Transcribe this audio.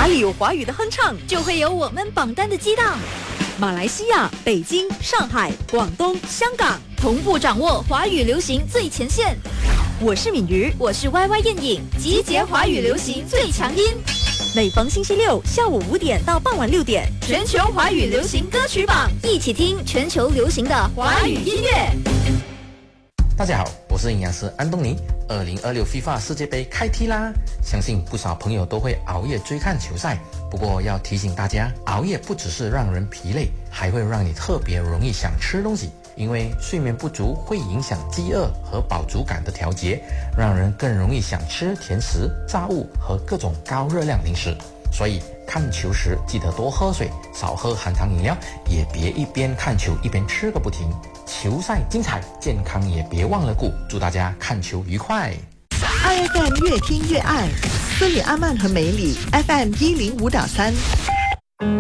哪里有华语的哼唱， 就会有我们榜单的激荡。 马来西亚、北京、上海、广东、香港同步掌握华语流行最前线。 我是敏瑜， 我是 YY 燕颖，集结华语流行最强音。 每逢星期六下午5点到傍晚6点， 全球华语流行歌曲榜，一起听全球流行的华语音乐。 大家好，我是营养师安东尼。2026 FIFA 世界杯开踢啦！相信不少朋友都会熬夜追看球赛，不过要提醒大家，熬夜不只是让人疲累，还会让你特别容易想吃东西，因为睡眠不足会影响饥饿和饱足感的调节，让人更容易想吃甜食、炸物和各种高热量零食。所以看球时记得多喝水，少喝含糖饮料，也别一边看球一边吃个不停。球赛精彩，健康也别忘了顾。祝大家看球愉快。 IFM 越听越爱，斯里阿曼和梅里 FM 105.3。